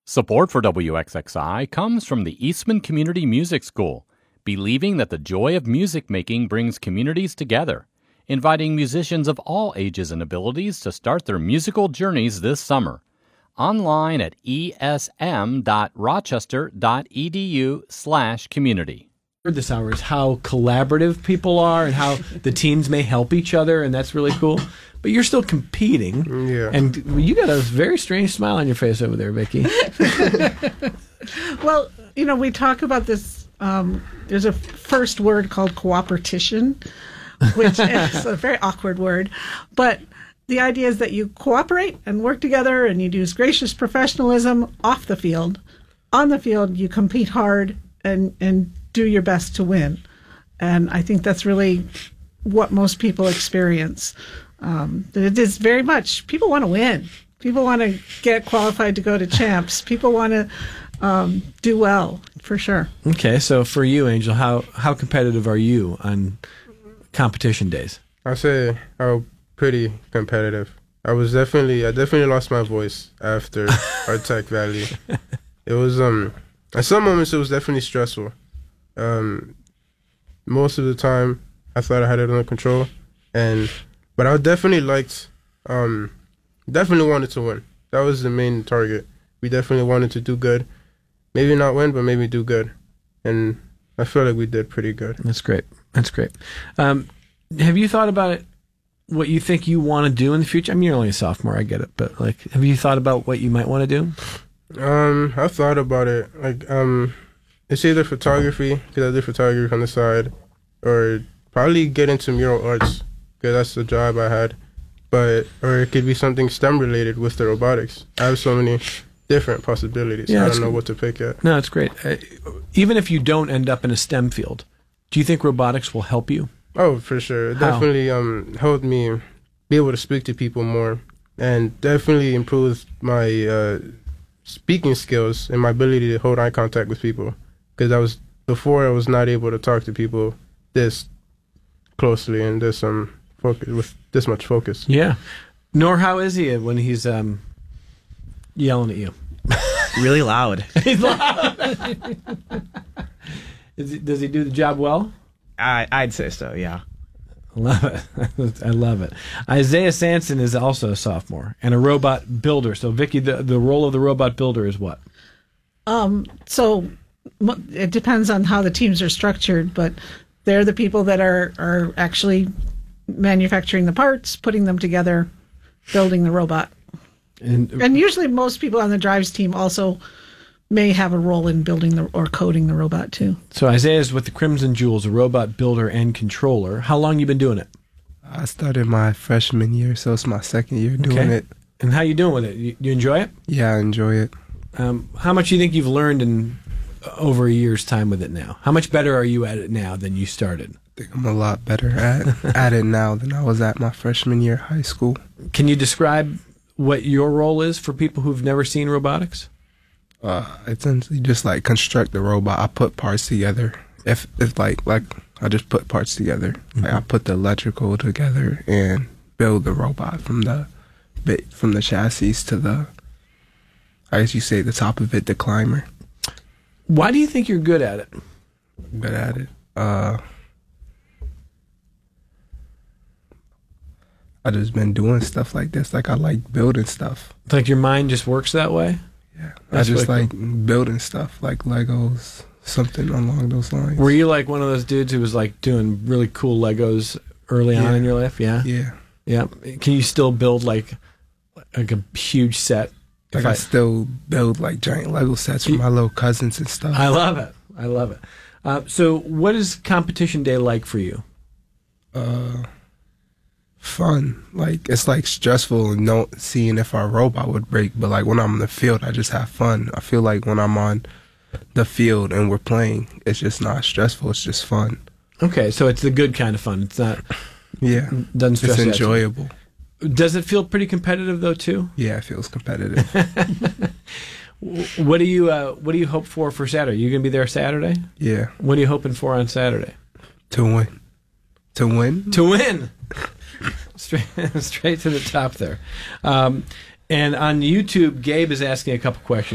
Support for WXXI comes from the Eastman Community Music School, believing that the joy of music making brings communities together, inviting musicians of all ages and abilities to start their musical journeys this summer. Online at esm.rochester.edu/community. This hour is how collaborative people are and how the teams may help each other, and that's really cool. But you're still competing, Yeah. and you got a very strange smile on your face over there, Vicki. Well, we talk about this. There's a first word called cooperation, which is a very awkward word, but the idea is that you cooperate and work together, and you use gracious professionalism off the field. On the field, you compete hard and do your best to win. And I think that's really what most people experience. It is very much, people want to win. People want to get qualified to go to champs. People want to do well, for sure. Okay, so for you, Angel, how competitive are you on competition days? I say I'm pretty competitive. I definitely lost my voice after our Tech Valley. It was at some moments it was definitely stressful. Most of the time I thought I had it under control, but I definitely definitely wanted to win. That was the main target. We definitely wanted to do good. Maybe not win, but maybe do good. And I feel like we did pretty good. That's great. Have you thought about it, what you think you want to do in the future? I mean, you're only a sophomore, I get it, but have you thought about what you might want to do? I've thought about it. It's either photography, because I did photography on the side, or probably get into mural arts, because that's the job I had. Or it could be something STEM related with the robotics. I have so many different possibilities. Yeah, I don't know what to pick yet. No, it's great. Even if you don't end up in a STEM field, do you think robotics will help you? Oh, for sure. It How? definitely helped me be able to speak to people more, and definitely improved my speaking skills and my ability to hold eye contact with people. Because before I was not able to talk to people this closely and this focus with this much focus. Yeah. Nor how is he when he's yelling at you? Really loud. He's loud. Does he do the job well? I'd say so, yeah. Love it. I love it. Isaiah Sanson is also a sophomore and a robot builder. So, Vicki, the role of the robot builder is what? So it depends on how the teams are structured, but they're the people that are actually manufacturing the parts, putting them together, building the robot. And usually most people on the drives team also may have a role in building or coding the robot too. So Isaiah's with the Crimson Jewels, a robot builder and controller. How long you been doing it? I started my freshman year, so it's my second year doing it. And how you doing with it? You enjoy it? Yeah, I enjoy it. How much do you think you've learned in over a year's time with it now? How much better are you at it now than you started? I think I'm a lot better at it now than I was at my freshman year of high school. Can you describe what your role is for people who've never seen robotics? Essentially just construct the robot. I put parts together. If like I just put parts together. Mm-hmm. I put the electrical together and build the robot from the chassis to the, I guess you say the top of it, the climber. Why do you think you're good at it? Good at it. I just been doing stuff like this. I like building stuff. Like your mind just works that way? Yeah. That's I just really like building stuff, like Legos, something along those lines. Were you like one of those dudes who was doing really cool Legos early on in your life? Yeah? Yeah. Yeah. Can you still build like a huge set? I still build giant Lego sets for my little cousins and stuff. I love it. So what is competition day like for you? Fun. It's stressful and seeing if our robot would break, but when I'm in the field, I just have fun. I feel like when I'm on the field and we're playing, it's just not stressful. It's just fun. Okay, so it's the good kind of fun. It's not. Yeah. Doesn't stress It's you out. enjoyable. Does it feel pretty competitive though too? Yeah, it feels competitive. What do you hope for Saturday? You gonna be there Saturday? Yeah. What are you hoping for on Saturday? To win. To win? To win. Straight to the top there. And on YouTube, Gabe is asking a couple questions.